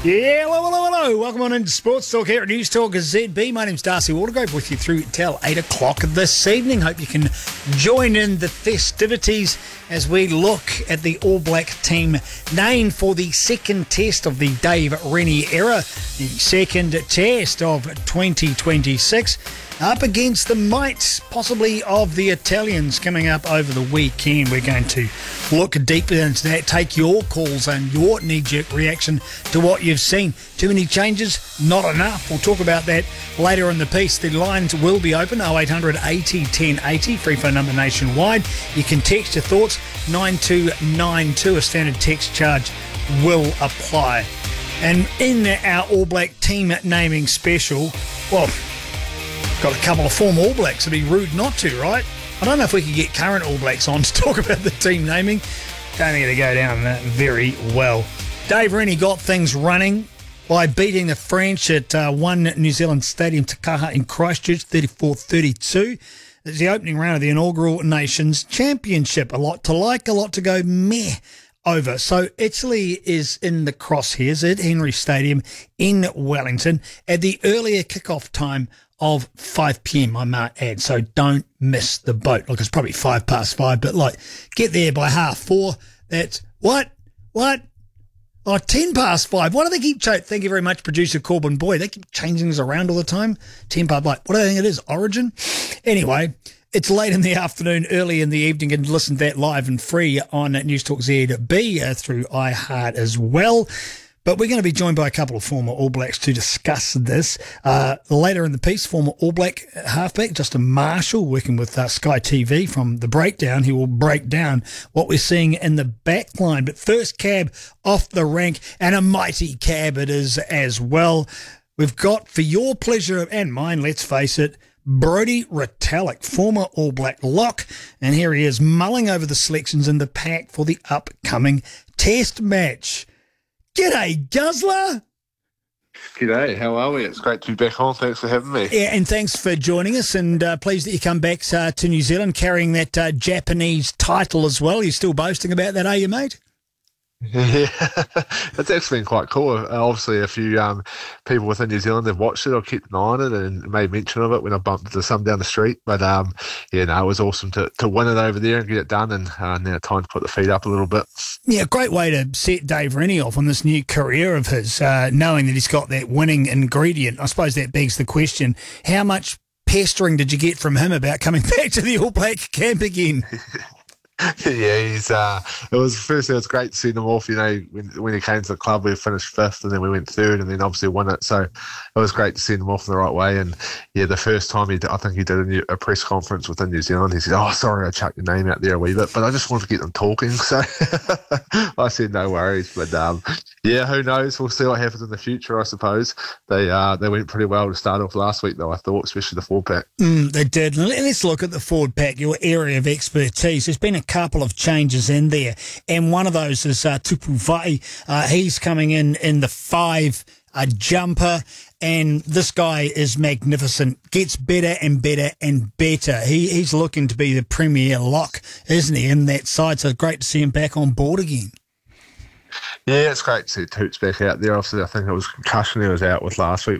Yeah, hello. Welcome on into Sports Talk here at News Talk ZB. My name's Darcy Watergrove with you through till 8 o'clock this evening. Hope you can join in the festivities as we look at the All Black team named for the second test of the Dave Rennie era, the second test of 2026. Up against the might, possibly, of the Italians coming up over the weekend. We're going to look deeper into that, take your calls and your knee-jerk reaction to what you've seen. Too many changes? Not enough. We'll talk about that later in the piece. The lines will be open, 0800 80 1080, free phone number nationwide. You can text your thoughts, 9292. A standard text charge will apply. And in our All Black team naming special, well, got a couple of former All Blacks. It'd be rude not to, right? I don't know if we could get current All Blacks on to talk about the team naming. Don't think it'll go down very well. Dave Rennie got things running by beating the French at One New Zealand Stadium Te Kaha in Christchurch, 34-32. It's the opening round of the inaugural Nations Championship. A lot to like, a lot to go meh over. So Italy is in the crosshairs at Henry Stadium in Wellington at the earlier kickoff time of 5 p.m, I might add, so don't miss the boat. Look, it's probably 5:05, but get there by 4:30. That's what? Oh, 5:10. Why do they keep thank you very much, producer Corbin Boy. They keep changing this around all the time. 10 past, what do I think it is? Origin? Anyway, it's late in the afternoon, early in the evening, and listen to that live and free on News Talk ZB through iHeart as well. But we're going to be joined by a couple of former All Blacks to discuss this. Later in the piece, former All Black halfback, Justin Marshall, working with Sky TV from The Breakdown. He will break down what we're seeing in the back line. But first cab off the rank, and a mighty cab it is as well. We've got, for your pleasure and mine, let's face it, Brodie Retallick, former All Black lock. And here he is mulling over the selections in the pack for the upcoming test match. G'day, Guzzler. G'day, how are we? It's great to be back on. Thanks for having me. Yeah, and thanks for joining us, and pleased that you come back to New Zealand carrying that Japanese title as well. You're still boasting about that, are you, mate? Yeah, it's actually been quite cool. Obviously, a few people within New Zealand have watched it or kept an eye on it and made mention of it when I bumped into some down the street. But it was awesome to win it over there and get it done, and now time to put the feet up a little bit. Yeah, great way to set Dave Rennie off on this new career of his, knowing that he's got that winning ingredient. I suppose that begs the question, how much pestering did you get from him about coming back to the All Black camp again? Yeah, it was great to see him off. When he came to the club, we finished 5th and then we went 3rd and then obviously won it. So it was great to send him off in the right way. And yeah, the first time I think he did a press conference within New Zealand, he said, "Oh, sorry, I chucked your name out there a wee bit, but I just wanted to get them talking." So I said, "No worries." But yeah, who knows? We'll see what happens in the future, I suppose. They went pretty well to start off last week, though, I thought, especially the forward pack. They did. Let's look at the forward pack, your area of expertise. There's been a couple of changes in there, and one of those is Tupu Vai. He's coming in the 5 jumper, and this guy is magnificent, gets better and better and better. He's looking to be the premier lock, isn't he, in that side? So great to see him back on board again. Yeah, it's great to see Toots back out there. Obviously, I think it was concussion he was out with last week,